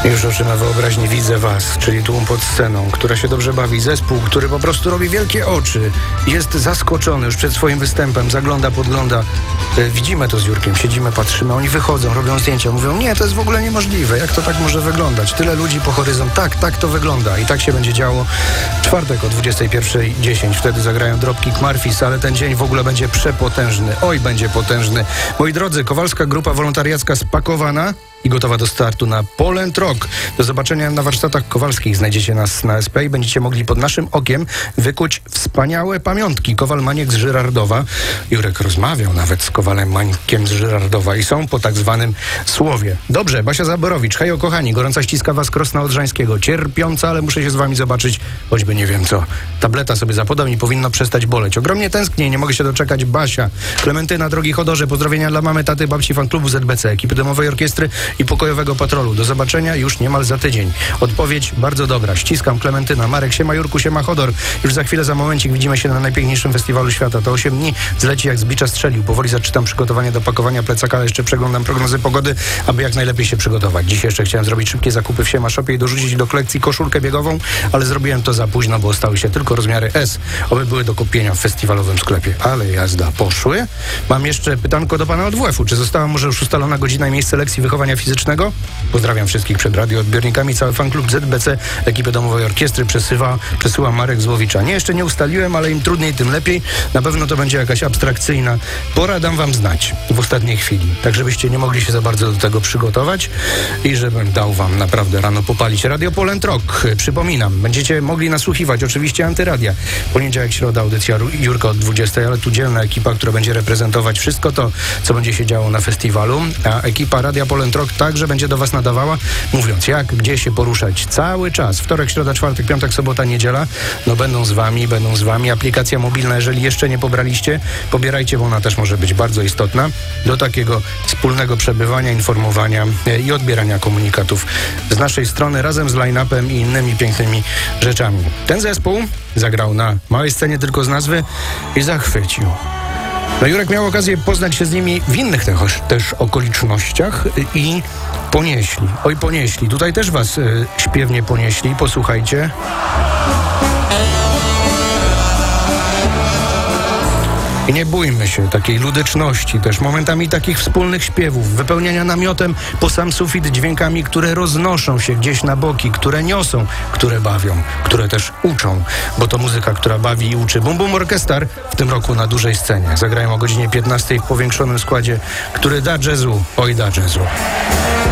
Już oczyma wyobraźni widzę was, czyli tłum pod sceną, która się dobrze bawi, zespół, który po prostu robi wielkie oczy, jest zaskoczony już przed swoim występem, zagląda, podgląda. Widzimy to z Jurkiem, siedzimy, patrzymy, oni wychodzą, robią zdjęcia, mówią, nie, to jest w ogóle niemożliwe, jak to tak może wyglądać? Tyle ludzi po horyzont, tak to wygląda i tak się będzie działo. Czwartek o 21:10, wtedy zagrają Dropkick Murphys, ale ten dzień w ogóle będzie przepotężny, oj, będzie potężny. Moi drodzy, Kowalska grupa wolontariacka spakowana i gotowa do startu na Poland Rock. Do zobaczenia na warsztatach kowalskich. Znajdziecie nas na SP i będziecie mogli pod naszym okiem wykuć wspaniałe pamiątki. Kowal Maniek z Żyrardowa. Jurek rozmawiał nawet z Kowalem Mańkiem z Żyrardowa i są po tak zwanym słowie. Dobrze, Basia Zaborowicz. Hejo kochani, gorąca ściska was Krosna Odrzańskiego. Cierpiąca, ale muszę się z wami zobaczyć, choćby nie wiem co. Tableta sobie zapodam i powinno przestać boleć. Ogromnie tęsknię, nie mogę się doczekać. Basia. Klementyna, drogi Chodorze, pozdrowienia dla mamy, taty, babci, fanklubu ZBC, ekipy domowej orkiestry i pokojowego patrolu. Do zobaczenia już niemal za tydzień. Odpowiedź bardzo dobra. Ściskam, Klementyna. Marek, siema Jurku, siema Chodor. Już za chwilę, za momencik widzimy się na najpiękniejszym festiwalu świata. To 8 dni zleci jak z bicza strzelił. Powoli zaczynam przygotowanie do pakowania plecaka, ale jeszcze przeglądam prognozy pogody, aby jak najlepiej się przygotować. Dziś jeszcze chciałem zrobić szybkie zakupy w Siema Shopie i dorzucić do kolekcji koszulkę biegową, ale zrobiłem to za późno, bo stały się tylko rozmiary S. Oby były do kupienia w festiwalowym sklepie. Ale jazda, poszły. Mam jeszcze pytanko do pana od WF-u. Czy została może już ustalona godzina i miejsce lekcji wychowania fizycznego? Pozdrawiam wszystkich przed radioodbiornikami. Cały fanklub ZBC, ekipy domowej orkiestry przesyła Marek Złowicza. Nie, jeszcze nie ustaliłem, ale im trudniej, tym lepiej. Na pewno to będzie jakaś abstrakcyjna pora. Dam wam znać w ostatniej chwili. Tak, żebyście nie mogli się za bardzo do tego przygotować i żebym dał wam naprawdę rano popalić Radio Poland Rock. Przypominam, będziecie mogli nasłuchiwać oczywiście Antyradia. Poniedziałek, środa, audycja Jurka od 20, ale tu dzielna ekipa, która będzie reprezentować wszystko to, co będzie się działo na festiwalu. A ekipa Radia Poland Rock także będzie do was nadawała, mówiąc jak, gdzie się poruszać cały czas. Wtorek, środa, czwartek, piątek, sobota, niedziela. No będą z wami. Aplikacja mobilna, jeżeli jeszcze nie pobraliście, pobierajcie, bo ona też może być bardzo istotna do takiego wspólnego przebywania, informowania i odbierania komunikatów z naszej strony razem z line-upem i innymi pięknymi rzeczami. Ten zespół zagrał na małej scenie tylko z nazwy i zachwycił. No Jurek miał okazję poznać się z nimi w innych też okolicznościach i ponieśli. Oj, ponieśli. Tutaj też was śpiewnie ponieśli. Posłuchajcie. I nie bójmy się takiej ludyczności, też momentami takich wspólnych śpiewów, wypełniania namiotem po sam sufit dźwiękami, które roznoszą się gdzieś na boki, które niosą, które bawią, które też uczą, bo to muzyka, która bawi i uczy. Bum Bum Orchestra w tym roku na dużej scenie. Zagrają o godzinie 15 w powiększonym składzie, który da jazzu, oj da jazzu.